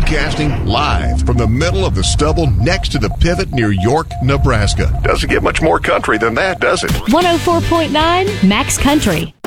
Broadcasting live from the middle of the stubble next to the pivot near York, Nebraska. Doesn't get much more country than that, does it? 104.9 Max Country.